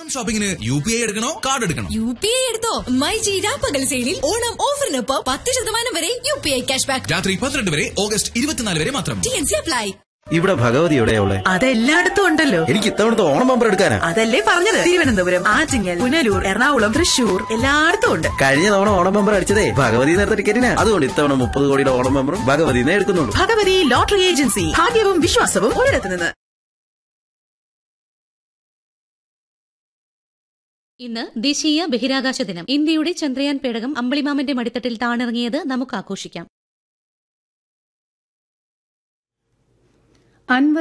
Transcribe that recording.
Onam ഷോപ്പിംഗിന് UPI എടുക്കണോ card എടുക്കണോ? UPI എടുത്തോ. മൈജി രാപ്പകൽ സെയിലിൽ ഓണം ഓഫറിനൊപ്പം 10% വരെ UPI ക്യാഷ് ബാക്ക്. രാത്രി 12 വരെ, ഓഗസ്റ്റ് 24 വരെ മാത്രം. TNC apply. ഇവിടെ ഭഗവതി എവിടെയുള്ള? അതെല്ലായിടത്തും ഉണ്ടല്ലോ. എനിക്ക് ഇത്തവണത്തെ ഓണം ബമ്പർ എടുക്കാനാ. അതല്ലേ പറഞ്ഞത്, തിരുവനന്തപുരം, ആറ്റിങ്ങൽ, പുനലൂർ, എറണാകുളം, തൃശൂർ എല്ലായിടത്തും ഉണ്ട്. കഴിഞ്ഞ തവണ ഓണം ബമ്പർ അടിച്ചതേ ഭഗവതി നേരത്തെ ടിക്കറ്റിനാ. അതുകൊണ്ട് ഇത്തവണ 30 കോടിയുടെ ഓണം ബമ്പറും ഭഗവതിനെ എടുക്കുന്നുള്ളൂ. ഭഗവതി ലോട്ടറി ഏജൻസി, ഭാഗ്യവും വിശ്വാസവും ഒരിടത്ത് നിന്ന്. ഇന്ന് ദേശീയ ബഹിരാകാശ ദിനം. ഇന്ത്യയുടെ ചന്ദ്രയാൻ പേടകം അമ്പിളിമാമന്റെ മടിത്തട്ടിൽ താണിറങ്ങിയത് നമുക്ക് ആഘോഷിക്കാം.